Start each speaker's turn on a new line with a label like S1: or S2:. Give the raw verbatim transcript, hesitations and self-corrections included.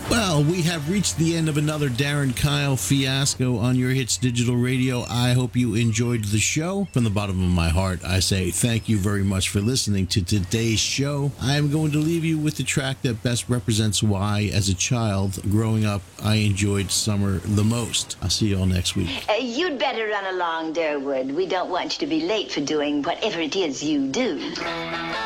S1: Well, we have reached the end of another Darren Kyle fiasco on Your Hits Digital Radio. I hope you enjoyed the show. From the bottom of my heart, I say thank you very much for listening to today's show. I am going to leave you with the track that best represents why, as a child growing up, I enjoyed summer the most. I'll see you all next week.
S2: Uh, you'd better run along, Durwood. We don't want you to be late for doing whatever it is you do.